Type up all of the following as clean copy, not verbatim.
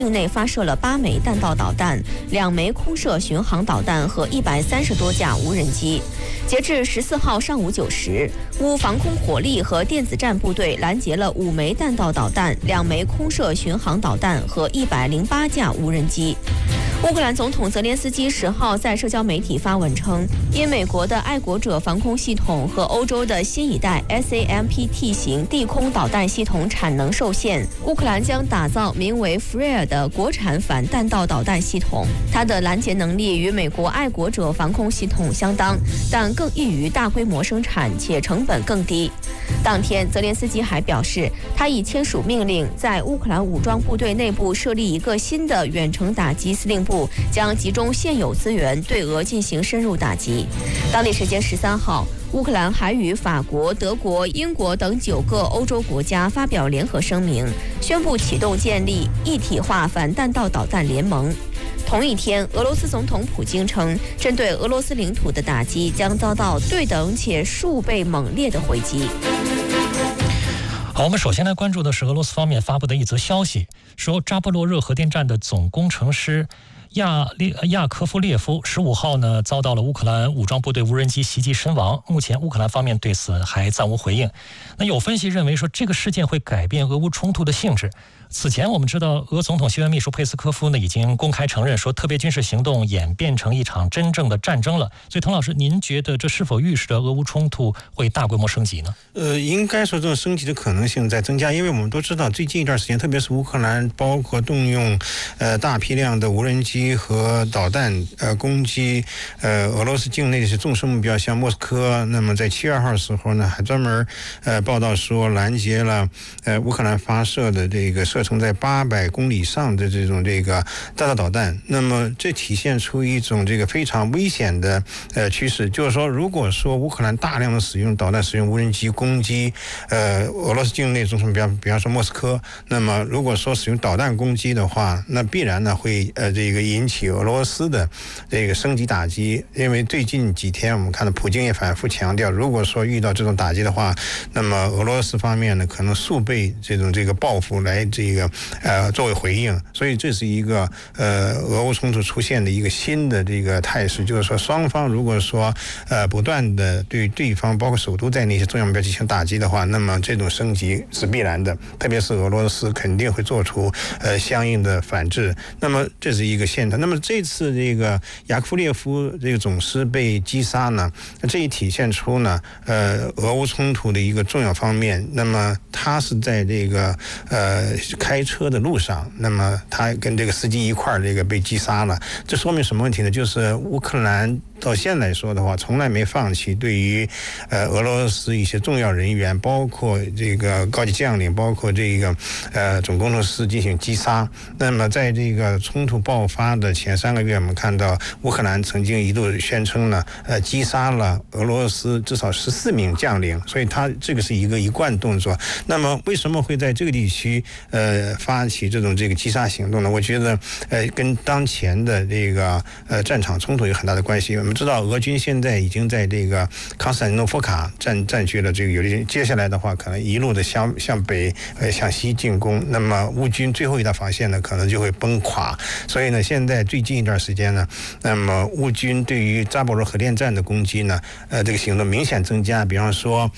境内发射了8枚弹道导弹、2枚空射巡航导弹和130多架无人机。截至14号上午9时，乌防空火力和电子战部队拦截了5枚弹道导弹、2枚空射巡航导弹和108架无人机。乌克兰总统泽连斯基10号在社交媒体发文称，因美国的爱国者防空系统和欧洲的新一代 SAMPT 型地空导弹系统产能受限，乌克兰将打造名为 Freer 的国产反弹道导弹系统。它的拦截能力与美国爱国者防空系统相当，但更易于大规模生产且成本更低。当天，泽连斯基还表示，他已签署命令，在乌克兰武装部队内部设立一个新的远程打击司令部，将集中现有资源对俄进行深入打击。当地时间13号，乌克兰还与法国、德国、英国等9个欧洲国家发表联合声明，宣布启动建立一体化反弹道导弹联盟。同一天，俄罗斯总统普京称，针对俄罗斯领土的打击将遭到对等且数倍猛烈的回击。 好，我们首先来关注的是俄罗斯方面发布的一则消息，说扎波罗热核电站的总工程师亚科夫列夫15号呢遭到了乌克兰武装部队无人机袭击身亡。目前乌克兰方面对此还暂无回应。那有分析认为说，这个事件会改变俄乌冲突的性质。此前我们知道，俄总统新闻秘书佩斯科夫呢已经公开承认说，特别军事行动演变成一场真正的战争了。所以滕老师，您觉得这是否预示着俄乌冲突会大规模升级呢？ 应该说这种升级的可能性在增加，因为我们都知道最近一段时间，特别是乌克兰包括动用大批量的无人机和导弹攻击俄罗斯境内的一些重视目标，像莫斯科。那么在7月2号的时候呢，还专门报道说拦截了乌克兰发射的这个射程在800公里以上的这种弹道导弹。那么这体现出一种这个非常危险的趋势，就是说，如果说乌克兰大量的使用导弹、使用无人机攻击俄罗斯境内重视目标，比方说莫斯科，那么如果说使用导弹攻击的话，那必然呢会引起俄罗斯的这个升级打击。因为最近几天我们看到普京也反复强调，如果说遇到这种打击的话，那么俄罗斯方面呢可能数倍这个报复来作为回应。所以这是一个俄乌冲突出现的一个新的这个态势，就是说双方如果说不断的对对方包括首都在内一些重要目标进行打击的话，那么这种升级是必然的，特别是俄罗斯肯定会做出相应的反制。那么这是一个现象。那么这次雅科夫列夫这个总师被击杀呢，这也体现出呢俄乌冲突的一个重要方面。那么他是在开车的路上，那么他跟这个司机一块儿被击杀了。这说明什么问题呢？就是乌克兰到现在来说的话，从来没放弃对于俄罗斯一些重要人员，包括高级将领，包括总工程师进行击杀。那么在冲突爆发的前3个月，我们看到乌克兰曾经一度宣称呢，击杀了俄罗斯至少14名将领，所以他这个是一个一贯动作。那么为什么会在这个地区发起这种击杀行动呢？我觉得跟当前的战场冲突有很大的关系。我们知道俄军现在已经在康斯坦丁诺夫卡占据了有利，接下来的话可能一路的向北向西进攻，那么乌军最后一道防线呢可能就会崩垮。所以呢，现在最近一段时间呢，那么乌军对于扎波罗核电站的攻击呢这个行动明显增加。比方说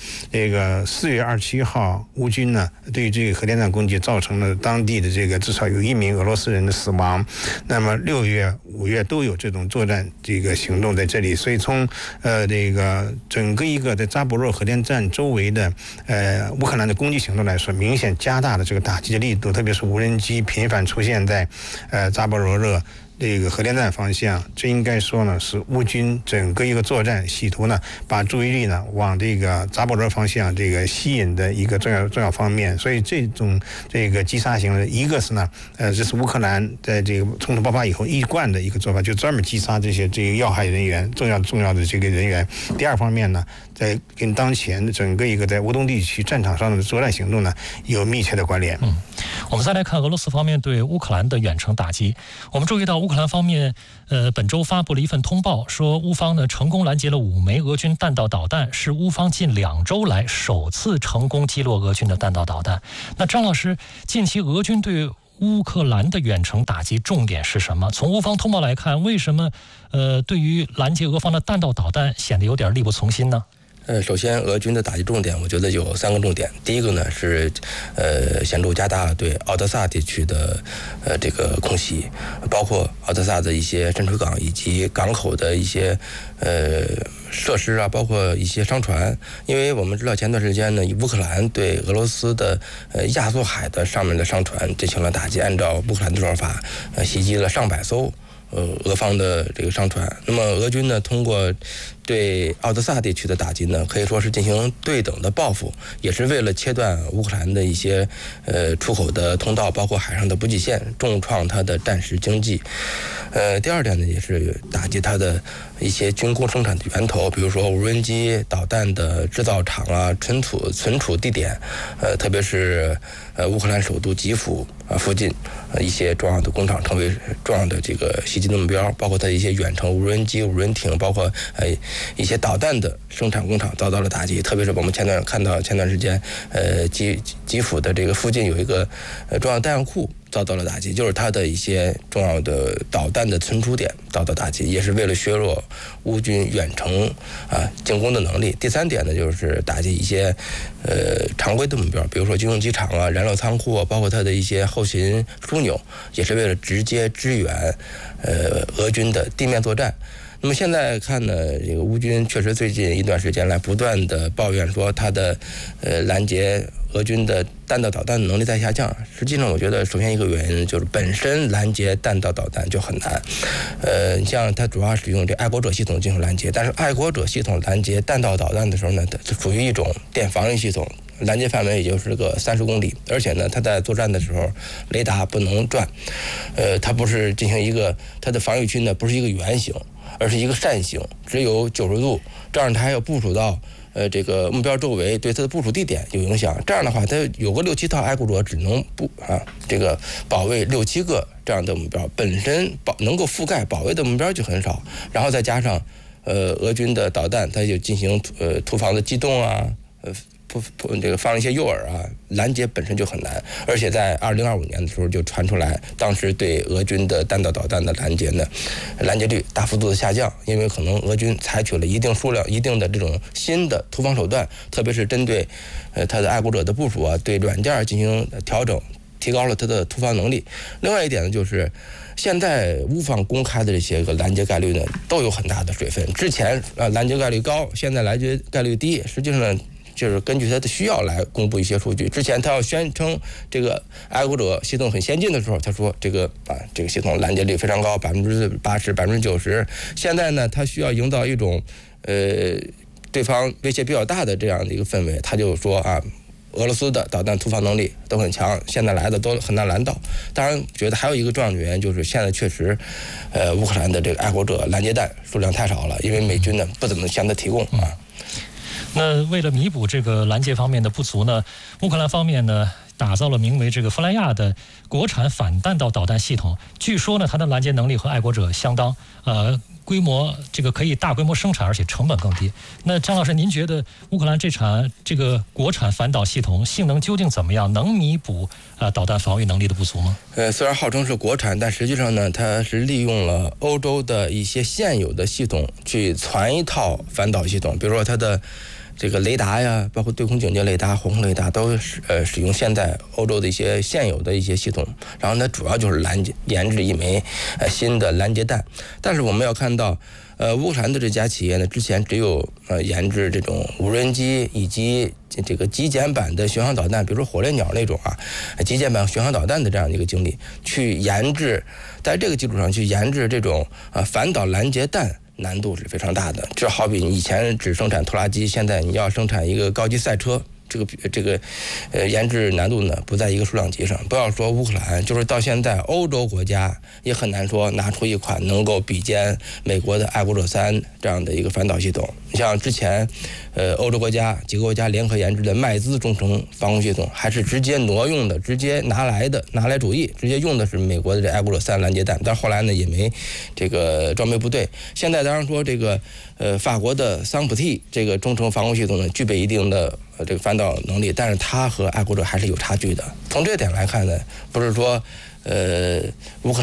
4月27号乌军呢对于这个核电站攻击造成了当地的至少有1名俄罗斯人的死亡。那么6月、5月都有这种作战行动在这里。所以从整个在扎波罗核电站周围的乌克兰的攻击行动来说，明显加大了打击的力度，特别是无人机频繁出现在扎波罗热核电站方向。这应该说呢是乌军整个一个作战企图呢把注意力呢往扎波罗方向吸引的一个重要方面。所以这种击杀行为，一个是呢这是乌克兰在冲突爆发以后一贯的一个做法，就专门击杀这些要害人员，重要的人员。第二方面呢，在跟当前的整个在乌东地区战场上的作战行动呢有密切的关联。 我们再来看俄罗斯方面对乌克兰的远程打击。我们注意到乌克兰方面本周发布了一份通报，说乌方呢成功拦截了5枚俄军弹道导弹，是乌方近2周来首次成功击落俄军的弹道导弹。那张老师，近期俄军对乌克兰的远程打击重点是什么？从乌方通报来看，为什么对于拦截俄方的弹道导弹显得有点力不从心呢？ 首先，俄军的打击重点，我觉得有3个重点。第一个呢是，显著加大了对奥德萨地区的这个空袭，包括奥德萨的一些深水港以及港口的一些设施啊，包括一些商船。因为我们知道前段时间呢，乌克兰对俄罗斯的亚速海的上面的商船进行了打击，按照乌克兰的说法，袭击了上百艘俄方的这个商船。那么俄军呢，通过对奥德萨地区的打击呢，可以说是进行对等的报复，也是为了切断乌克兰的一些出口的通道，包括海上的补给线，重创它的战时经济。第二点呢，也是打击它的一些军工生产的源头，比如说无人机、导弹的制造厂啊、存储地点，特别是乌克兰首都基辅附近一些重要的工厂成为重要的这个袭击的目标，包括它一些远程无人机、无人艇，包括一些导弹的生产工厂遭到了打击。特别是我们前段时间，基辅的这个附近有一个重要弹药库遭到了打击，就是它的一些重要的导弹的存储点遭到打击，也是为了削弱乌军远程进攻的能力。第3点呢，就是打击一些常规的目标，比如说军用机场啊、燃料仓库啊，包括它的一些后勤枢纽，也是为了直接支援俄军的地面作战。那么现在看呢，这个乌军确实最近一段时间来不断的抱怨说它的拦截俄军的弹道导弹的能力在下降。实际上我觉得首先一个原因就是本身拦截弹道导弹就很难，你像它主要使用这爱国者系统进行拦截，但是爱国者系统拦截弹道导弹的时候呢，它属于一种电防御系统，拦截范围也就是个30公里，而且呢，它在作战的时候雷达不能转，它不是进行一个它的防御区呢不是一个圆形，而是一个扇形，只有90度，这样它还要部署到这个目标周围，对它的部署地点有影响。这样的话，它有个6、7套爱国者只能这个保卫6、7个这样的目标，本身能够覆盖保卫的目标就很少，然后再加上俄军的导弹，它就进行突防的机动啊，这个放一些诱饵啊，拦截本身就很难。而且在2025年的时候就传出来，当时对俄军的弹道导弹的拦截率大幅度的下降，因为可能俄军采取了一定的这种新的突防手段，特别是针对它的爱国者的部署啊，对软件进行调整，提高了它的突防能力。另外一点呢，就是现在乌方公开的这些个拦截概率呢，都有很大的水分。之前拦截概率高，现在拦截概率低，实际上呢，就是根据他的需要来公布一些数据。之前他要宣称这个爱国者系统很先进的时候，他说这个系统拦截率非常高，80%、90%。现在呢，他需要营造一种对方威胁比较大的这样的一个氛围，他就说俄罗斯的导弹突防能力都很强，现在来的都很难拦到。当然，觉得还有一个重要的原因就是现在确实，乌克兰的这个爱国者拦截弹数量太少了，因为美军呢不怎么向他提供那为了弥补这个拦截方面的不足呢，乌克兰方面呢打造了名为这个弗莱亚的国产反弹道导弹系统。据说呢，它的拦截能力和爱国者相当，规模这个可以大规模生产，而且成本更低。那张老师，您觉得乌克兰这个国产反导系统性能究竟怎么样？能弥补导弹防御能力的不足吗？ 虽然号称是国产，但实际上呢，它是利用了欧洲的一些现有的系统去传一套反导系统，比如说它的这个雷达呀，包括对空警戒雷达、火控雷达，都使用现在欧洲的一些现有的一些系统。然后呢，主要就是研制一枚新的拦截弹。但是我们要看到，乌克兰的这家企业呢，之前只有研制这种无人机以及这个极简版的巡航导弹，比如说火烈鸟那种极简版巡航导弹的这样的一个经历，去研制，在这个基础上去研制这种反导拦截弹，难度是非常大的。这好比你以前只生产拖拉机，现在你要生产一个高级赛车，这个研制难度呢不在一个数量级上。不要说乌克兰，就是到现在欧洲国家也很难说拿出一款能够比肩美国的爱国者3这样的一个反导系统。你像之前欧洲几个国家联合研制的麦兹中程防空系统，还是直接挪用的，直接拿来主义，直接用的是美国的这爱国者3拦截弹，但后来呢也没这个装备部队。现在当然说这个法国的桑普蒂这个中程防空系统呢具备一定的这个反导能力，但是它和爱国者还是有差距的。从这点来看呢，不是说乌克兰